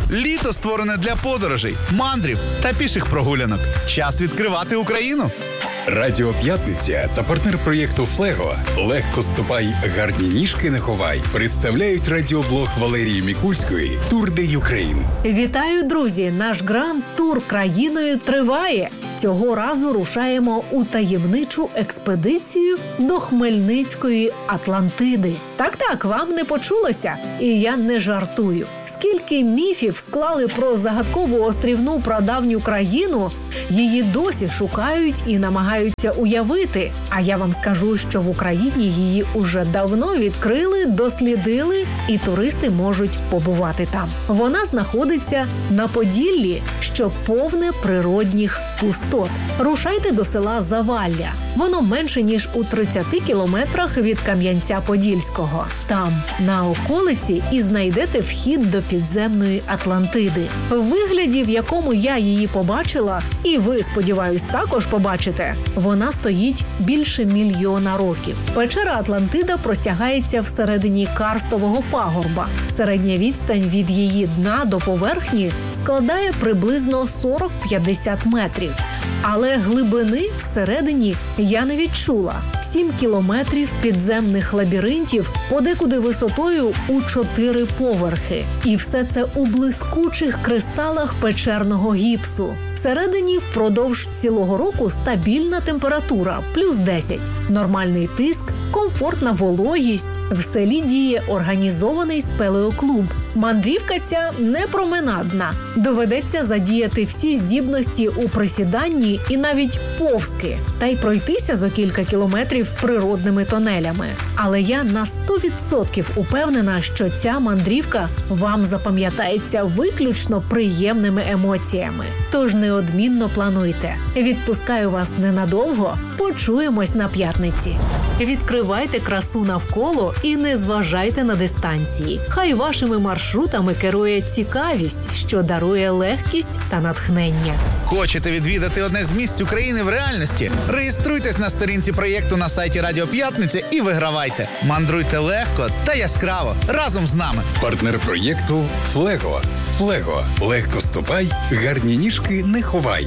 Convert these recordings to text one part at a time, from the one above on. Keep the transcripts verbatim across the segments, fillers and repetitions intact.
Літо створене для подорожей, мандрів та піших прогулянок. Час відкривати Україну. Радіо П'ятниця та партнер проєкту «Флего» «Легко ступай, гарні ніжки не ховай» представляють радіоблог Валерії Мікульської «Тур де Юкрейн». Вітаю, друзі! Наш гранд-тур країною триває. Цього разу рушаємо у таємничу експедицію до Хмельницької Атлантиди. Так-так, вам не почулося. І я не жартую. Скільки міфів склали про загадкову острівну прадавню країну, її досі шукають і намагаються уявити. А я вам скажу, що в Україні її уже давно відкрили, дослідили, і туристи можуть побувати там. Вона знаходиться на Поділлі, що повне природних пустот. Рушайте до села Завалля. Воно менше, ніж у тридцяти кілометрах від Кам'янця-Подільського. Там, на околиці, і знайдете вхід до підземної Атлантиди. В вигляді, в якому я її побачила, і ви, сподіваюсь, також побачите, вона стоїть більше мільйона років. Печера Атлантида простягається всередині карстового пагорба. Середня відстань від її дна до поверхні складає приблизно сорок-п'ятдесят метрів. Але глибини всередині я не відчула. Сім кілометрів підземних лабіринтів, подекуди висотою у чотири поверхи. І все це у блискучих кристалах печерного гіпсу. Всередині впродовж цілого року стабільна температура – плюс десять. Нормальний тиск, комфортна вологість. В селі діє організований спелеоклуб. Мандрівка ця не променадна. Доведеться задіяти всі здібності у присіданні і навіть повзки. Та й пройтися зо кілька кілометрів природними тонелями. Але я на сто відсотків упевнена, що ця мандрівка вам запам'ятається виключно приємними емоціями. Тож неодмінно плануйте. Відпускаю вас ненадовго. Почуємось на п'ятниці. Відкривайте красу навколо і не зважайте на дистанції. Хай вашими маршрутами керує цікавість, що дарує легкість та натхнення. Хочете відвідати одне з місць України в реальності? Реєструйтесь на сторінці проєкту на сайті Радіо П'ятниця і вигравайте. Мандруйте легко та яскраво разом з нами. Партнер проєкту «Флего». «Флего» – легко ступай, гарні ніжки не ховай.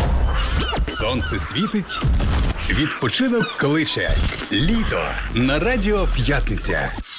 Сонце світить, відпочинок кличе. Літо на Радіо П'ятниця.